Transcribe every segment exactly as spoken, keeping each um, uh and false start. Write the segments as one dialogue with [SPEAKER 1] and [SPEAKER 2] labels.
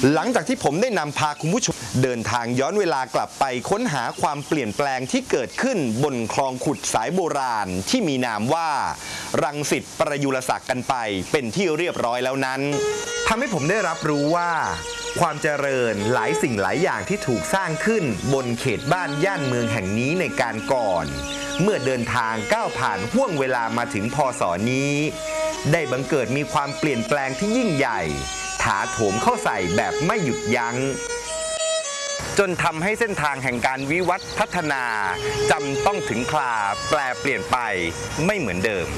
[SPEAKER 1] หลังจากที่ผมได้นำพาคุณผู้ชมเดินทางย้อนเวลากลับไปค้นหาความเปลี่ยนแปลงที่เกิดขึ้นบนคลองขุดสายโบราณที่มีนามว่ารังสิตประยุรศักดิ์กันไปเป็นที่เรียบร้อยแล้วนั้นทำให้ผมได้รับรู้ว่าความเจริญหลายสิ่งหลายอย่างที่ถูกสร้างขึ้นบนเขตบ้านย่านเมืองแห่งนี้ในการก่อนเมื่อเดินทางก้าวผ่านห่วงเวลามาถึงพ.ศ.นี้ได้บังเกิดมีความเปลี่ยนแปลงที่ยิ่งใหญ่ถาโถมเข้าใส่แบบไม่หยุดยั้งจนทำให้เส้นทางแห่งการวิวัฒน์พัฒนาจำต้องถึงคราแปลเปลี่ยนไปไม่เหมือนเดิม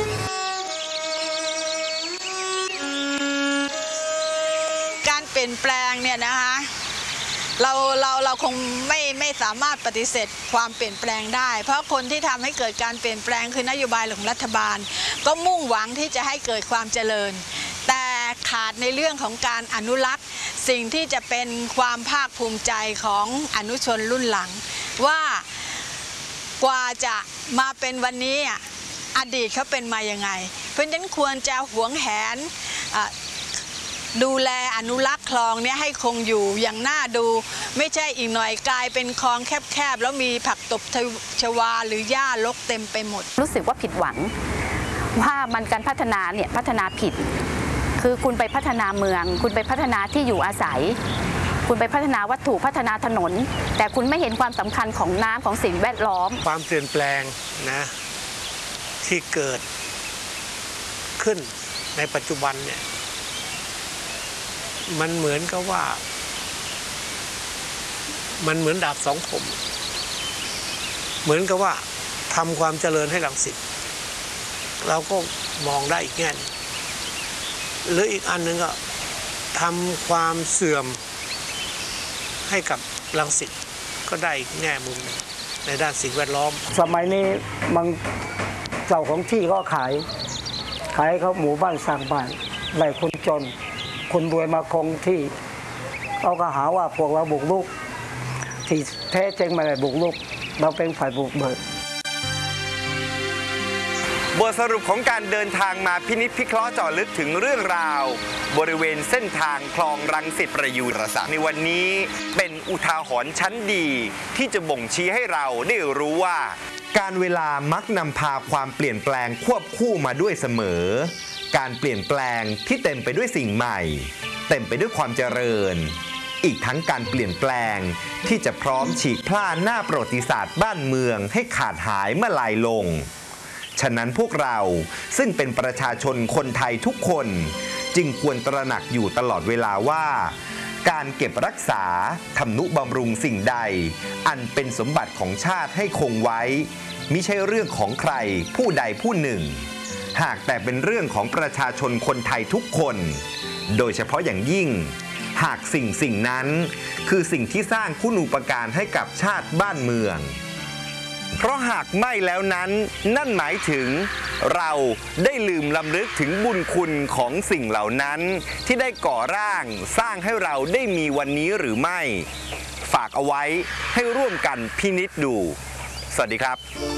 [SPEAKER 2] การเปลี่ยนแปลงเนี่ยนะคะเราเราเราคงไม่ไม่สามารถปฏิเสธความเปลี่ยนแปลงได้เพราะคนที่ทำให้เกิดการเปลี่ยนแปลงคือนโยบายของรัฐบาลก็มุ่งหวังที่จะให้เกิดความเจริญแต่ขาดในเรื่องของการอนุรักษ์สิ่งที่จะเป็นความภาคภูมิใจของอนุชนรุ่นหลังว่ากว่าจะมาเป็นวันนี้อดีตเขาเป็นมายังไงเพราะฉะนั้นควรจะหวงแหนดูแลอนุรักษ์คลองนี้ให้คงอยู่อย่างน่าดูไม่ใช่อีกหน่อยกลายเป็นคลองแคบๆแล้วมีผักตบชวาหรือหญ้ารกเต็มไปหมด
[SPEAKER 3] รู้สึกว่าผิดหวังว่ามันการพัฒนาเนี่ยพัฒนาผิดคือคุณไปพัฒนาเมืองคุณไปพัฒนาที่อยู่อาศัยคุณไปพัฒนาวัตถุพัฒนาถนนแต่คุณไม่เห็นความสำคัญของน้ำของสิ่งแวดล้อม
[SPEAKER 4] ความเปลี่ยนแปลงนะที่เกิดขึ้นในปัจจุบันเนี่ยมันเหมือนกับว่ามันเหมือนดาบสองคมเหมือนกับว่าทำความเจริญให้รังสิตเราก็มองได้อีกแง่หรืออีกอันหนึ่งก็ทำความเสื่อมให้กับรังสิตก็ได้อีกแง่มุมในด้านสิ่งแวดล้อม
[SPEAKER 5] สมัยนี้บางเจ้าของที่ก็ขายขายเขาหมู่บ้านสร้างบ้านไล่คนจนคนรวยมาคงที่เขาก็หาว่าพวกเราบุกรุกที่แท้จริงไม่ได้บุกรุกเราเป็นฝ่ายบุกเบิก
[SPEAKER 1] บทสรุปของการเดินทางมาพินิจพิเคราะห์เจาะลึกถึงเรื่องราวบริเวณเส้นทางคลองรังสิตประยุรศักดิ์ในวันนี้เป็นอุทาหรณ์ชั้นดีที่จะบ่งชี้ให้เราได้รู้ว่าการเวลามักนำพาความเปลี่ยนแปลงควบคู่มาด้วยเสมอการเปลี่ยนแปลงที่เต็มไปด้วยสิ่งใหม่เต็มไปด้วยความเจริญอีกทั้งการเปลี่ยนแปลงที่จะพร้อมฉีกพล่าหน้าประวัติศาสตร์บ้านเมืองให้ขาดหายเมื่อลายลงฉะนั้นพวกเราซึ่งเป็นประชาชนคนไทยทุกคนจึงควรตระหนักอยู่ตลอดเวลาว่าการเก็บรักษาทำนุบำรุงสิ่งใดอันเป็นสมบัติของชาติให้คงไว้มิใช่เรื่องของใครผู้ใดผู้หนึ่งหากแต่เป็นเรื่องของประชาชนคนไทยทุกคนโดยเฉพาะอย่างยิ่งหากสิ่งสิ่งนั้นคือสิ่งที่สร้างคุณูปการให้กับชาติบ้านเมืองเพราะหากไม่แล้วนั้นนั่นหมายถึงเราได้ลืมลำลึกถึงบุญคุณของสิ่งเหล่านั้นที่ได้ก่อร่างสร้างให้เราได้มีวันนี้หรือไม่ฝากเอาไว้ให้ร่วมกันพินิจดูสวัสดีครับ